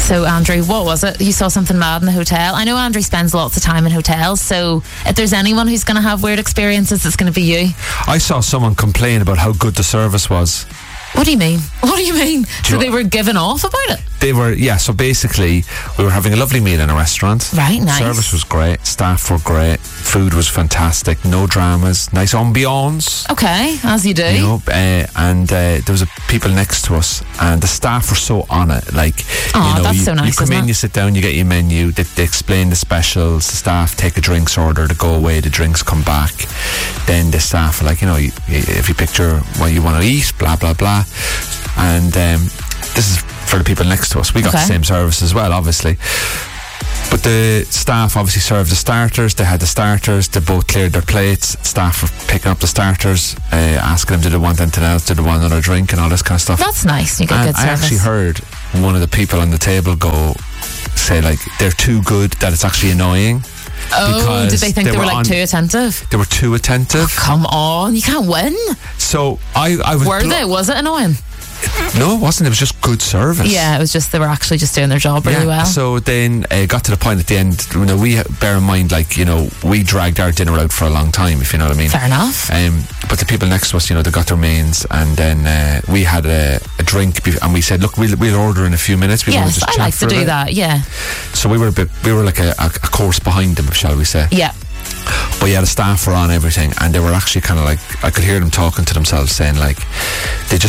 So, Andrew, what was it? You saw something mad in the hotel. I know Andrew spends lots of time in hotels, so if there's anyone who's going to have weird experiences, it's going to be you. I saw someone complain about how good the service was. What do you mean? What do you mean? So they were giving off about it? They were, yeah. So basically, we were having a lovely meal in a restaurant. Right, nice. Service was great. Staff were great. Food was fantastic. No dramas. Nice ambiance. Okay, as you do. You know, and there was people next to us, and the staff were so on it. Like, that's so nice. You come in, you sit down, you get your menu. They explain the specials. The staff take a drinks order. They go away. The drinks come back. Then the staff are like, if you picture what you want to eat, blah blah blah. And this is for the people next to us. We got the same service as well, obviously. But the staff obviously served the starters. They had the starters. They both cleared their plates. Staff were picking up the starters, asking them, did they want anything else? Did they want another drink? And all this kind of stuff. That's nice. You get good service. I actually heard one of the people on the table say, like, they're too good that it's actually annoying. Oh, did they think they were like too attentive? They were too attentive. Oh, come on, you can't win. So I was. Was it annoying? No, it wasn't. It was just good service. Yeah, it was just they were actually just doing their job really well. So then it got to the point at the end. We bear in mind, we dragged our dinner out for a long time, if you know what I mean. Fair enough. But the people next to us, they got their mains, and then we had a drink, and we said, look, we'll order in a few minutes. Yes, I like to do that. Yeah. So we were like a course behind them, shall we say? Yeah. But yeah, the staff were on everything, and they were actually kind of like, I could hear them talking to themselves, saying like, they're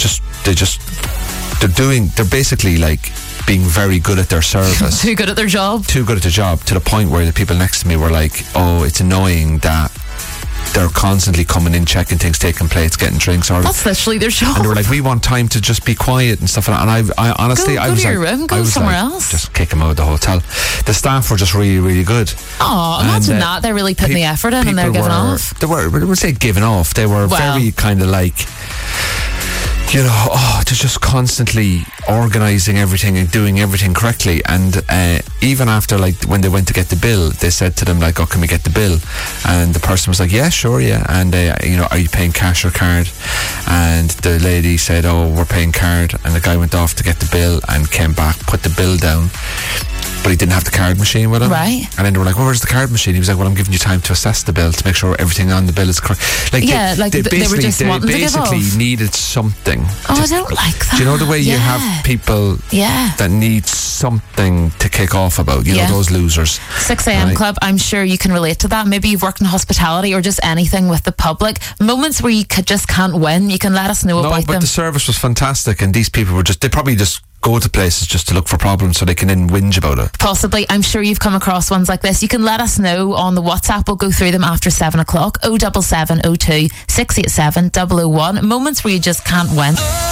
basically like being very good at their service. Too good at their job. Too good at the job, to the point where the people next to me were like, oh, it's annoying that they're constantly coming in, checking things, taking plates, getting drinks. Or that's literally their job. And they were like, we want time to just be quiet and stuff like that. And I honestly, go to your room, go somewhere else. Just kick them out of the hotel. The staff were just really, really good. Oh, imagine that. They're really putting the effort in, and they're giving off. They would say giving off. They were very kind of like, they're just constantly organising everything and doing everything correctly. And even after, like, when they went to get the bill, they said to them, like, oh, can we get the bill? And the person was like, yeah, sure, yeah. And, are you paying cash or card? And the lady said, oh, we're paying card. And the guy went off to get the bill and came back, put the bill down. But he didn't have the card machine with him. Right. And then they were like, well, where's the card machine? He was like, well, I'm giving you time to assess the bill to make sure everything on the bill is correct. Like, they were just wanting to give off. They basically needed something. Oh, I don't like that. Do you know the way you have people that need something to kick off about? You know, those losers. 6 a.m. Club, I'm sure you can relate to that. Maybe you've worked in hospitality or just anything with the public. Moments where you just can't win. You can let us know about them. No, but the service was fantastic, and these people were they probably just go to places just to look for problems so they can then whinge about it. Possibly. I'm sure you've come across ones like this. You can let us know on the WhatsApp. We'll go through them after 7 o'clock. 07702 687 001. Moments where you just can't win.